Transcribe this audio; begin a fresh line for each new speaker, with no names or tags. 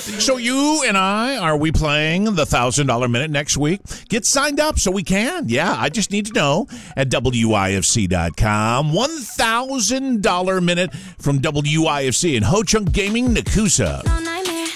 So you and are we playing the $1,000 minute next week? Get signed up so we can. Yeah, I just need to know at WIFC.com. $1,000 minute from WIFC and Ho Chunk Gaming, Nakusa.